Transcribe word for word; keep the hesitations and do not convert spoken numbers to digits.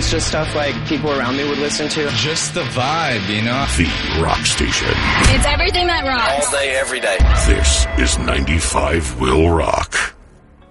was just stuff like people around me would listen to. Just the vibe, you know? The Rock Station. It's everything that rocks. All day, every day. This is ninety-five Will Rock.